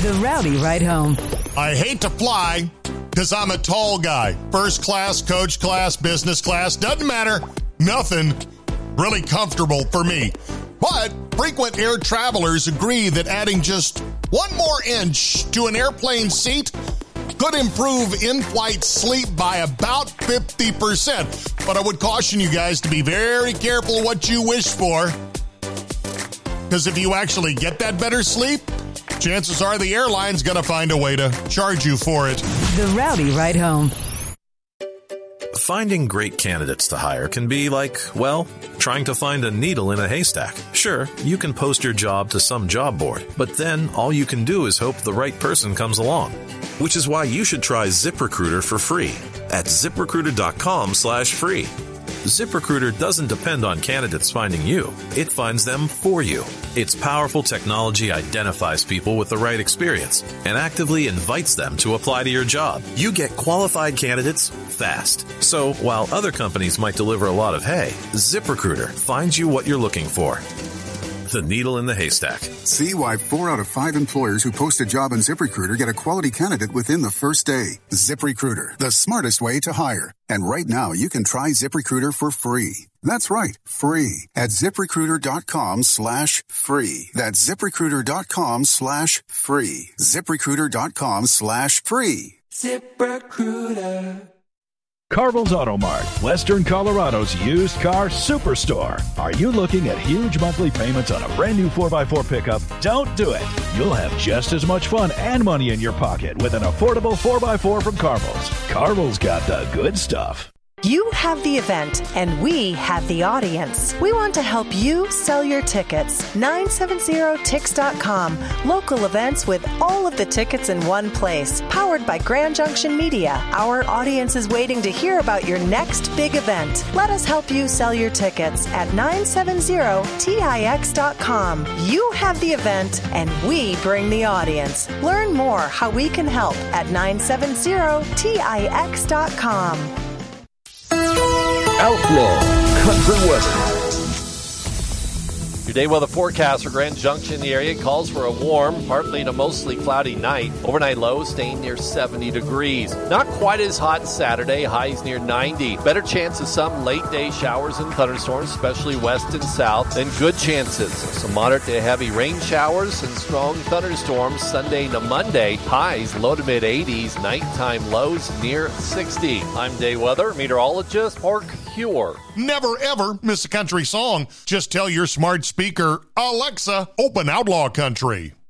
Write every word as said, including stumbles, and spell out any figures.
The Rowdy Ride Home. I hate to fly because I'm a tall guy. First class, coach class, business class, doesn't matter. Nothing really comfortable for me. But frequent air travelers agree that adding just one more inch to an airplane seat could improve in-flight sleep by about fifty percent. But I would caution you guys to be very careful what you wish for. Because if you actually get that better sleep, chances are the airline's going to find a way to charge you for it. The Rowdy Ride Home. Finding great candidates to hire can be like, well, trying to find a needle in a haystack. Sure, you can post your job to some job board, but then all you can do is hope the right person comes along. Which is why you should try ZipRecruiter for free at ZipRecruiter.com slash free. ZipRecruiter doesn't depend on candidates finding you. It finds them for you. Its powerful technology identifies people with the right experience and actively invites them to apply to your job. You get qualified candidates fast. So while other companies might deliver a lot of hay, ZipRecruiter finds you what you're looking for. The needle in the haystack. See why four out of five employers who post a job on ZipRecruiter get a quality candidate within the first day. ZipRecruiter, the smartest way to hire. And right now, you can try ZipRecruiter for free. That's right, free at ZipRecruiter.com slash free. That's ZipRecruiter.com slash free. ZipRecruiter.com slash free. ZipRecruiter. Carville's Auto Mart, Western Colorado's used car superstore. Are you looking at huge monthly payments on a brand new four by four pickup? Don't do it. You'll have just as much fun and money in your pocket with an affordable four by four from Carville's. Carville's got the good stuff. You have the event, and we have the audience. We want to help you sell your tickets. nine seven zero tix dot com. Local events with all of the tickets in one place. Powered by Grand Junction Media. Our audience is waiting to hear about your next big event. Let us help you sell your tickets at nine seven zero tix dot com. You have the event, and we bring the audience. Learn more how we can help at nine seven zero tix dot com. Outlaw Country Weather. Your day weather forecast for Grand Junction, the area calls for a warm, partly to mostly cloudy night. Overnight lows staying near seventy degrees. Not quite as hot Saturday, highs near ninety. Better chance of some late day showers and thunderstorms, especially west and south. Then good chances of some moderate to heavy rain showers and strong thunderstorms Sunday to Monday. Highs low to mid eighties, nighttime lows near sixty. I'm day weather meteorologist Mark Huer. Never ever miss a country song. Just tell your smart speaker, Alexa, open Outlaw Country.